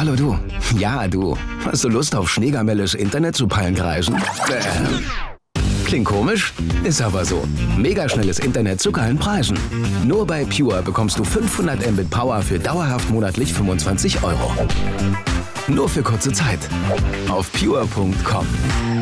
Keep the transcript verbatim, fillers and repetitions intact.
Hallo du. Ja, du. Hast du Lust auf Schneegamelles Internet zu Pallenkreisen? Äh. Klingt komisch? Ist aber so. Megaschnelles Internet zu geilen Preisen. Nur bei Pure bekommst du fünfhundert Mbit Power für dauerhaft monatlich fünfundzwanzig Euro. Nur für kurze Zeit. Auf pure punkt com.